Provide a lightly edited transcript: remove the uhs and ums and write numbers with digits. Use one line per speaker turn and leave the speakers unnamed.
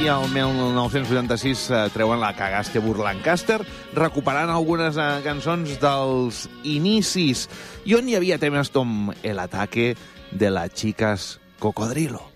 i el 1986 treuen la Cagaste Burlancaster, recuperant algunes cançons dels inicis, i on hi havia temes com El ataque de las chicas cocodrilo.